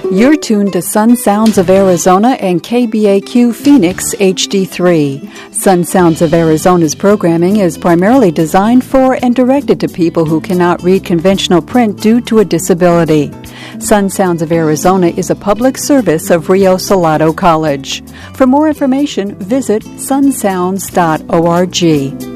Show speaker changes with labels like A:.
A: You're tuned to Sun Sounds of Arizona and KBAQ Phoenix HD3. Sun Sounds of Arizona's programming is primarily designed for and directed to people who cannot read conventional print due to a disability. Sun Sounds of Arizona is a public service of Rio Salado College. For more information, visit sunsounds.org.